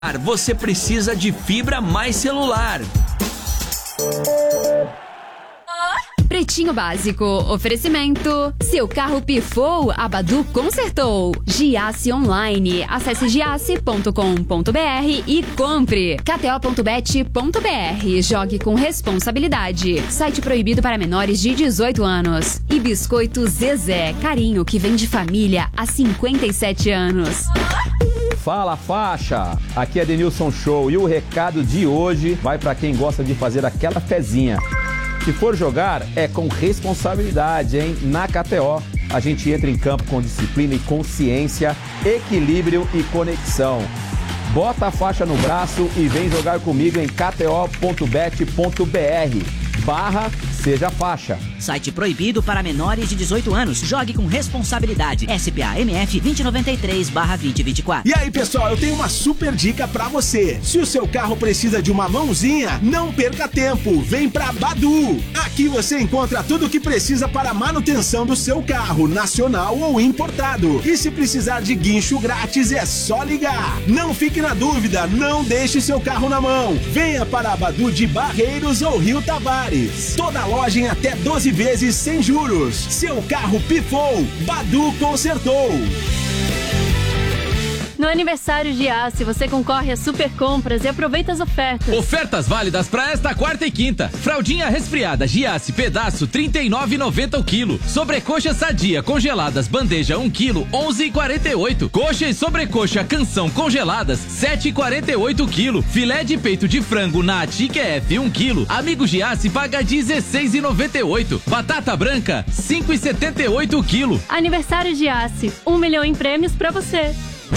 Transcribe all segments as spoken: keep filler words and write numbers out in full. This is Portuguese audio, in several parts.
Você precisa de fibra mais celular. Pretinho Básico, oferecimento. Seu carro pifou, a Badu consertou. Giasse Online, acesse giasse ponto com ponto br e compre. K T O ponto bet ponto br, jogue com responsabilidade. Site proibido para menores de dezoito anos. E Biscoito Zezé, carinho que vem de família há cinquenta e sete anos. Fala, faixa! Aqui é Denilson Show e o recado de hoje vai para quem gosta de fazer aquela fezinha. Se for jogar, é com responsabilidade, hein? Na K T O, a gente entra em campo com disciplina e consciência, equilíbrio e conexão. Bota a faixa no braço e vem jogar comigo em k t o ponto bet ponto br barra seja faixa. Site proibido para menores de dezoito anos. Jogue com responsabilidade. S P A M F vinte e noventa e três barra vinte e vinte e quatro. E aí, pessoal, eu tenho uma super dica pra você. Se o seu carro precisa de uma mãozinha, não perca tempo. Vem pra Badu. Aqui você encontra tudo o que precisa para a manutenção do seu carro, nacional ou importado. E se precisar de guincho grátis, é só ligar. Não fique na dúvida, não deixe seu carro na mão. Venha para a Badu de Barreiros ou Rio Tavares. Toda loja em até doze vezes sem juros. Seu carro pifou, Badu consertou. No aniversário de Giasse, você concorre a super compras e aproveita as ofertas. Ofertas válidas para esta quarta e quinta. Fraldinha resfriada Giasse pedaço trinta e nove reais e noventa centavos o quilo. Sobrecoxa sadia congeladas bandeja um quilo onze reais e quarenta e oito centavos. Coxa e sobrecoxa canção congeladas sete reais e quarenta e oito centavos o quilo. Filé de peito de frango Nat I Q F um quilo. Amigo Giasse paga dezesseis reais e noventa e oito centavos. Batata branca cinco reais e setenta e oito centavos o quilo. Aniversário de Giasse, um milhão em prêmios pra você.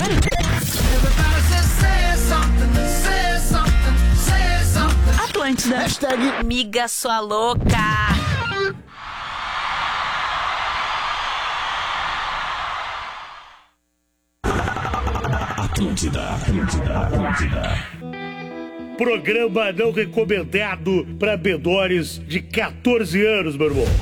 Atlântida. Hashtag Miga sua louca. Atlântida, Atlântida, Atlântida. Programa não recomendado para menores de quatorze anos, meu irmão.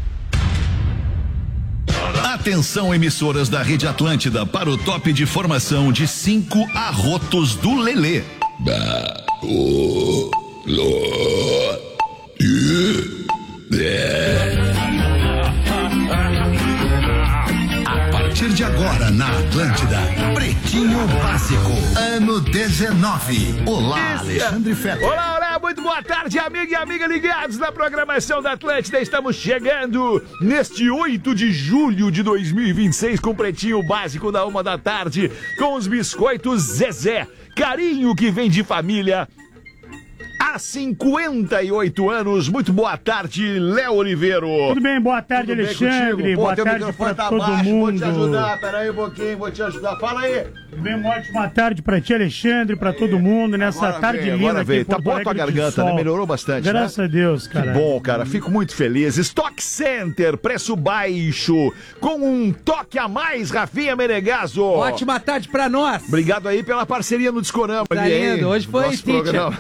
Atenção, emissoras da Rede Atlântida, para o top de formação de cinco arrotos do Lelê. Ba, o, lo, i, é. A partir de agora na Atlântida, Pretinho Básico, ano dezenove. Olá, Alexandre Fetter. Olá, olá, muito boa tarde, amigo e amiga ligados na programação da Atlântida. Estamos chegando neste oito de julho de dois mil e vinte e seis com Pretinho Básico da uma da tarde, com os biscoitos Zezé. Carinho que vem de família há cinquenta e oito anos. Muito boa tarde, Léo Oliveiro. Tudo bem, boa tarde, Tudo Alexandre. Boa tarde pra tá todo baixo, mundo. Vou te ajudar, peraí um pouquinho, vou te ajudar. Fala aí. Tudo bem, uma ótima tarde pra ti, Alexandre, pra todo mundo, nessa Agora tarde veio, linda agora aqui. veio. Tá Porto boa a tua Alegre de garganta, sol. né? Melhorou bastante, Graças né? a Deus, cara. Que bom, cara. Fico muito feliz. Stock Center, preço baixo, com um toque a mais, Rafinha Menegaso. Ótima tarde pra nós. Obrigado aí pela parceria no Discorama. Tá ali, lindo. hein? Hoje foi Nosso teacher. programa.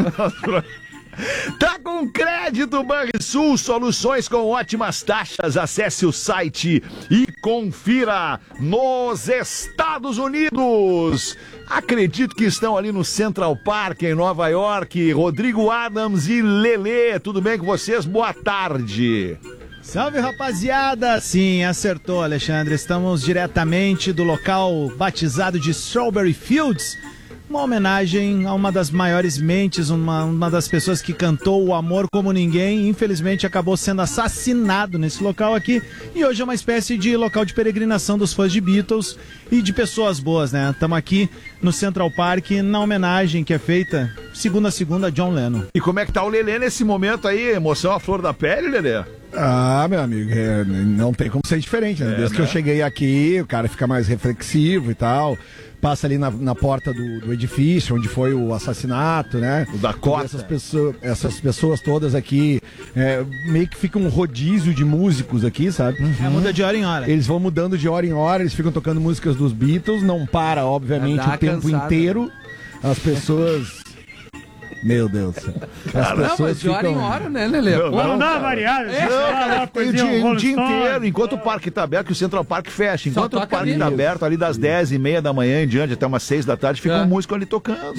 Tá com crédito Banrisul, soluções com ótimas taxas. Acesse o site e confira. Nos Estados Unidos, acredito que estão ali no Central Park em Nova York, Rodrigo Adams e Lelê. Tudo bem com vocês? Boa tarde. Salve, rapaziada! Sim, acertou, Alexandre. Estamos diretamente do local batizado de Strawberry Fields, uma homenagem a uma das maiores mentes, uma, uma das pessoas que cantou o amor como ninguém. Infelizmente acabou sendo assassinado nesse local aqui, e hoje é uma espécie de local de peregrinação dos fãs de Beatles e de pessoas boas, né? Estamos aqui no Central Park na homenagem que é feita segunda a segunda a John Lennon. E como é que tá o Lelê nesse momento aí? Emoção à flor da pele, Lelê? Ah, meu amigo, é, não tem como ser diferente, né? É, Desde né? que eu cheguei aqui, o cara fica mais reflexivo e tal. Passa ali na, na porta do, do edifício onde foi o assassinato, né? O Dakota. Essas pessoas, essas pessoas todas aqui, é, meio que fica um rodízio de músicos aqui, sabe? É, muda de hora em hora. Eles vão mudando de hora em hora, eles ficam tocando músicas dos Beatles, não para, obviamente, Dá o tempo cansada. inteiro. As pessoas... Meu Deus do céu. As Caramba, pessoas de hora em ficam... hora, né, Lelê? Não, Vamos não, dar uma cara. variada. É, cara, tem o dia, o dia inteiro, inteiro. enquanto o parque tá aberto, que o Central Park fecha. Enquanto o toca parque ali. tá aberto, ali das dez e meia da manhã em diante até umas seis da tarde, fica É. um músico ali tocando.